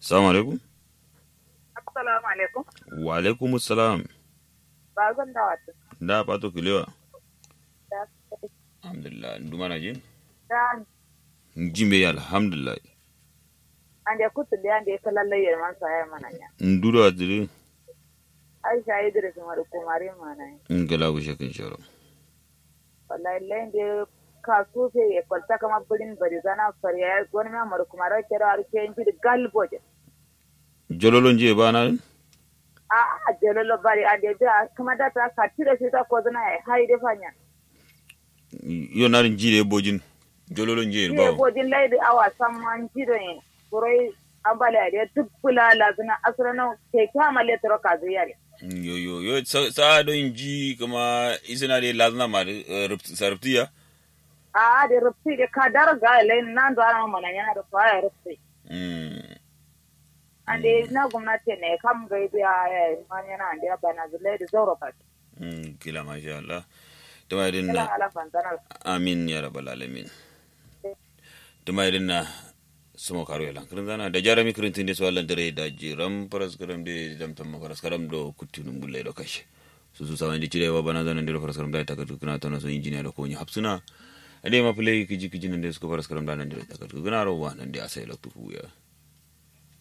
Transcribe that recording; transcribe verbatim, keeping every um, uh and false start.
Assalamu alaikum. Assalamu alaikum. Wa alaikum assalam. Ba zan da wata. Da pato kilewa. Da Alhamdulillah. Nduma na jin? da Njimbe alhamdulillah. ande kutu da ande kala laye man saya mananya. Nduro adiri. Aisha Idris mar kumari mananya. Ngala wishe kin shoro. Wallahi lende ka su fe e kwalta kama bulin bari zana fariya wani ma mar kumara kero ar ke inji galboje. Jololo nje bana. A a jelolo bari ande da kuma da ta ka tire shi ta ko zana ai haide fanya. Yo narin jire bojin. Jololo nje Ni ba. bojin laidi awa samman jido yin. Kurai ambale ade tukkula lazuna asrano ke kama le tro ka ziyare. Yo yo yo sa do inji kama isina de lazna ma sarftiya. A da rufi da ka darga lai nan da ana mana yana da fara rufi. Mm. Ande na gwamnati ne kam ga biya ya man yana ande ya bana zulai da zauro ka. Mm kila masha Allah. Tuma irin Kala na ala fantana. amin ya rabbal alamin. Tuma irin na sumo karo yalan kirin zana da jarami kirin tinde so Allah dare da jiram paras karam de dam tam paras karam do kuttinu bulle do kashe. Su su sawan di cire wa bana zana ndiro paras karam da ta katu kana tono so engineer ko ni hapsuna. Ade ma play kiji kiji nande sko paras karam da nan dire ta katu gana ro wa nan dia sai loktu ya.